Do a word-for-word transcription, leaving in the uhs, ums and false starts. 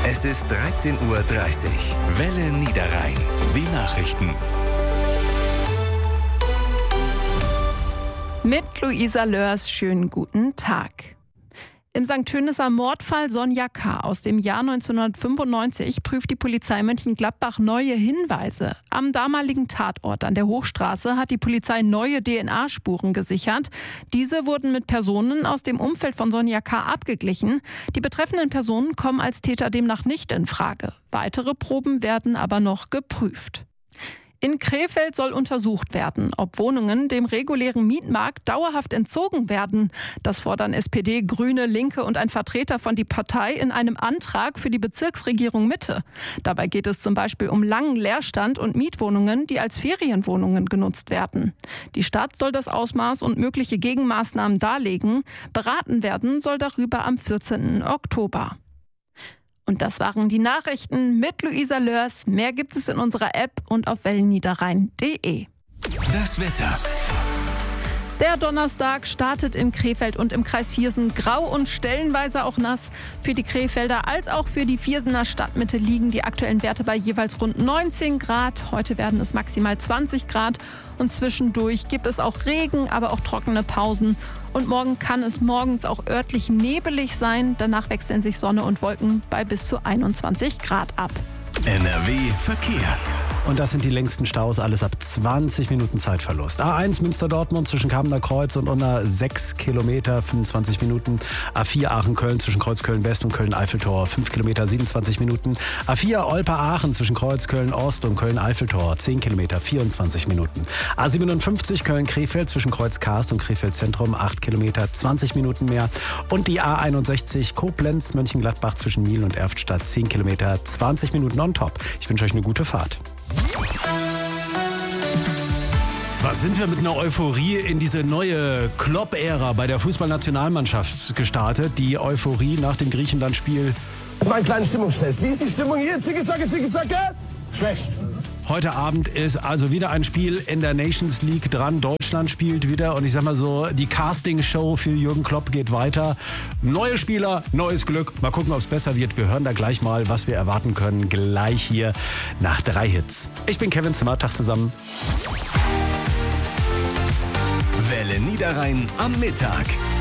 Es ist dreizehn Uhr dreißig. Welle Niederrhein. Die Nachrichten. Mit Luisa Lörs, schönen guten Tag. Im Sankt Tönisser Mordfall Sonja K. aus dem Jahr neunzehnhundertfünfundneunzig prüft die Polizei Mönchengladbach neue Hinweise. Am damaligen Tatort an der Hochstraße hat die Polizei neue D N A-Spuren gesichert. Diese wurden mit Personen aus dem Umfeld von Sonja K. abgeglichen. Die betreffenden Personen kommen als Täter demnach nicht in Frage. Weitere Proben werden aber noch geprüft. In Krefeld soll untersucht werden, ob Wohnungen dem regulären Mietmarkt dauerhaft entzogen werden. Das fordern S P D, Grüne, Linke und ein Vertreter von die Partei in einem Antrag für die Bezirksregierung Mitte. Dabei geht es zum Beispiel um langen Leerstand und Mietwohnungen, die als Ferienwohnungen genutzt werden. Die Stadt soll das Ausmaß und mögliche Gegenmaßnahmen darlegen. Beraten werden soll darüber am vierzehnten Oktober. Und das waren die Nachrichten mit Luisa Lörs. Mehr gibt es in unserer App und auf wellenniederrhein punkt de. Das Wetter. Der Donnerstag startet in Krefeld und im Kreis Viersen grau und stellenweise auch nass. Für die Krefelder als auch für die Viersener Stadtmitte liegen die aktuellen Werte bei jeweils rund neunzehn Grad. Heute werden es maximal zwanzig Grad und zwischendurch gibt es auch Regen, aber auch trockene Pausen. Und morgen kann es morgens auch örtlich nebelig sein. Danach wechseln sich Sonne und Wolken bei bis zu einundzwanzig Grad ab. N R W Verkehr. Und das sind die längsten Staus, alles ab zwanzig Minuten Zeitverlust. A eins Münster-Dortmund zwischen Kamener Kreuz und Unna sechs Kilometer, fünfundzwanzig Minuten. A vier Aachen-Köln zwischen Kreuz Köln-West und Köln-Eiffeltor, fünf Kilometer, siebenundzwanzig Minuten. A vier Olper-Aachen zwischen Kreuz Köln-Ost und Köln-Eiffeltor, zehn Kilometer, vierundzwanzig Minuten. A siebenundfünfzig Köln-Krefeld zwischen Kreuz Karst und Krefeld Zentrum, acht Kilometer, zwanzig Minuten mehr. Und die A einundsechzig Koblenz-Mönchengladbach zwischen Miel und Erftstadt, zehn Kilometer, zwanzig Minuten on top. Ich wünsche euch eine gute Fahrt. Was sind wir mit einer Euphorie in diese neue Klopp-Ära bei der Fußballnationalmannschaft gestartet? Die Euphorie nach dem Griechenland-Spiel. Das war ein kleiner Stimmungstest. Wie ist die Stimmung hier? Zicke, zacke, zicke, zacke. Schlecht. Heute Abend ist also wieder ein Spiel in der Nations League dran. Deutschland spielt wieder und ich sag mal so, die Casting-Show für Jürgen Klopp geht weiter. Neue Spieler, neues Glück. Mal gucken, ob es besser wird. Wir hören da gleich mal, was wir erwarten können. Gleich hier nach drei Hits. Ich bin Kevin Zimmer, Tag zusammen. Welle Niederrhein am Mittag.